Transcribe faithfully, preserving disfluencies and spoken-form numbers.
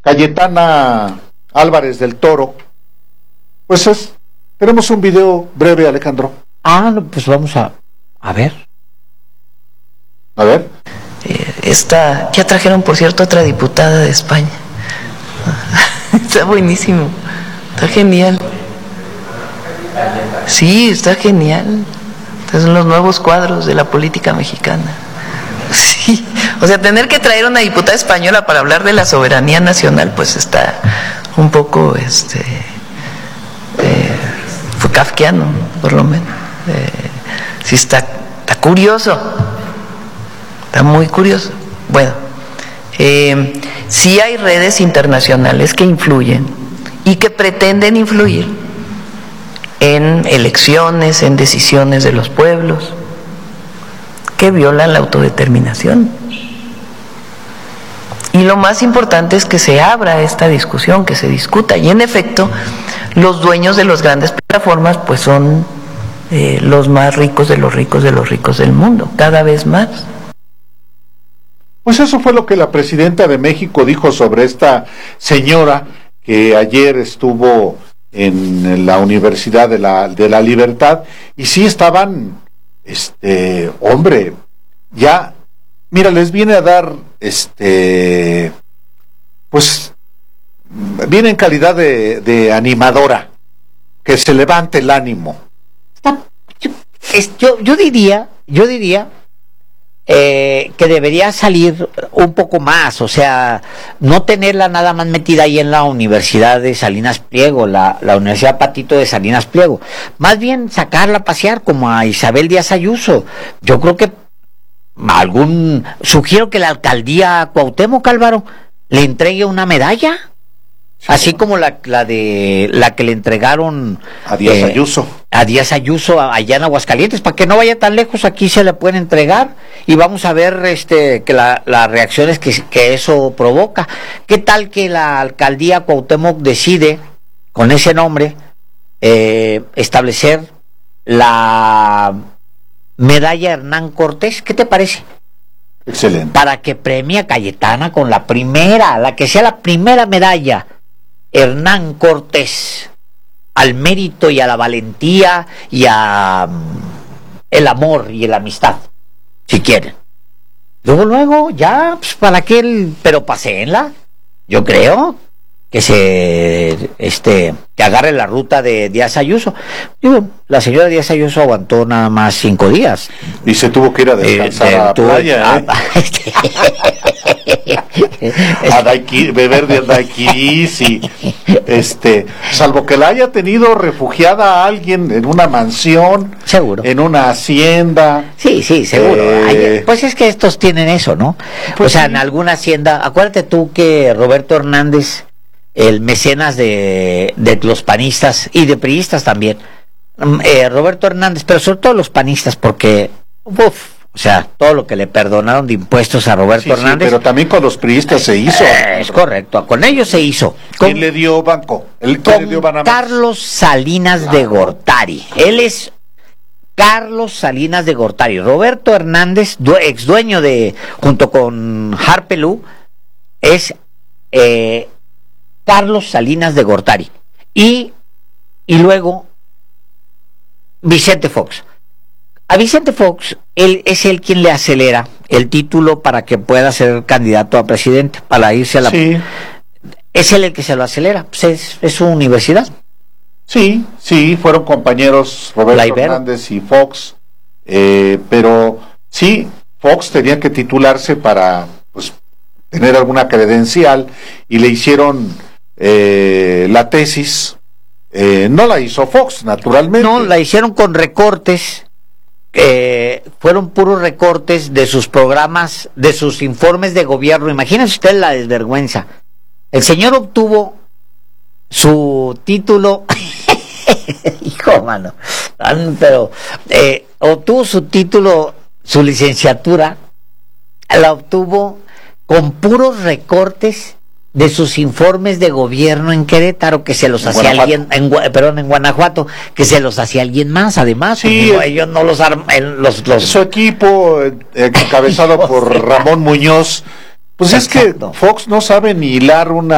Cayetana Álvarez del Toro, pues es, tenemos un video breve, Alejandro. Ah, no, pues vamos a, a ver. A ver. Eh, esta, ya trajeron, por cierto, otra diputada de España. Está buenísimo, está genial. Sí, está genial. Estos son los nuevos cuadros de la política mexicana. Sí, o sea, tener que traer una diputada española para hablar de la soberanía nacional, pues está un poco, este, eh, fue kafkiano, por lo menos. Eh, sí, está, está curioso, está muy curioso. Bueno, eh, sí hay redes internacionales que influyen y que pretenden influir en elecciones, en decisiones de los pueblos, que violan la autodeterminación. Y lo más importante es que se abra esta discusión, que se discuta. Y en efecto, los dueños de las grandes plataformas pues son eh, los más ricos de los ricos de los ricos del mundo, cada vez más. Pues eso fue lo que la presidenta de México dijo sobre esta señora que ayer estuvo en la Universidad de la, de la Libertad, y sí estaban, este, hombre, ya, mira, les viene a dar, este, pues, viene en calidad de, de animadora, que se levante el ánimo. Yo, es, yo, yo diría, yo diría eh, que debería salir un poco más, o sea, no tenerla nada más metida ahí en la Universidad de Salinas Pliego, la, la Universidad Patito de Salinas Pliego, más bien sacarla a pasear como a Isabel Díaz Ayuso. Yo creo que algún, sugiero que la alcaldía Cuauhtémoc, Álvaro, le entregue una medalla, sí, así como la, la de la que le entregaron a Díaz eh, Ayuso. A Díaz Ayuso allá en Aguascalientes, para que no vaya tan lejos, aquí se le pueden entregar y vamos a ver este que la, las reacciones que, que eso provoca. ¿Qué tal que la alcaldía Cuauhtémoc decide, con ese nombre, eh, establecer la medalla Hernán Cortés? ¿Qué te parece? Excelente. Para que premie a Cayetana con la primera, la que sea la primera medalla Hernán Cortés, al mérito y a la valentía y a um, el amor y la amistad, si quieren. Luego, luego, ya, pues, para que él, pero paséenla, yo creo, que se, este, que agarre la ruta de Díaz Ayuso. Digo, la señora Díaz Ayuso aguantó nada más cinco días. Y se tuvo que ir a descansar eh, a la playa, ¿eh? A, este, a daiquiri, beber de daiquiris y este, salvo que la haya tenido refugiada a alguien en una mansión, seguro, en una hacienda. Sí, sí, seguro. Eh, Ay, pues es que estos tienen eso, ¿no? Pues o sea, sí. En alguna hacienda. Acuérdate tú que Roberto Hernández, el mecenas de, de los panistas y de priistas también, eh, Roberto Hernández, pero sobre todo los panistas, porque uf, o sea, todo lo que le perdonaron de impuestos a Roberto sí, Hernández. Sí, pero también con los priistas se hizo. Eh, es correcto, con ellos se hizo. ¿Quién con, le dio banco? ¿El con le dio Banamex? Carlos Salinas claro. de Gortari. Él es Carlos Salinas de Gortari. Roberto Hernández, ex dueño de, junto con Harpelú, es eh, Carlos Salinas de Gortari. Y, y luego Vicente Fox. A Vicente Fox, él es el quien le acelera el título para que pueda ser candidato a presidente, para irse a la... Sí. Es él el que se lo acelera, pues es, es su universidad. Sí, sí, fueron compañeros Roberto Laiber. Hernández y Fox, eh, pero sí, Fox tenía que titularse para, pues, tener alguna credencial, y le hicieron eh, la tesis, eh, no la hizo Fox, naturalmente. No, la hicieron con recortes, eh, fueron puros recortes de sus programas, de sus informes de gobierno. Imagínense usted la desvergüenza. El señor obtuvo su título, hijo mano, pero eh, obtuvo su título, su licenciatura, la obtuvo con puros recortes de sus informes de gobierno en Querétaro, que se los en hacía Guanajuato. alguien, en, perdón, en Guanajuato, que se los hacía alguien más, además. Sí, no, ellos no los arman, los, los... Su equipo, eh, encabezado por Ramón Muñoz, pues exacto. Es que Fox no sabe ni hilar una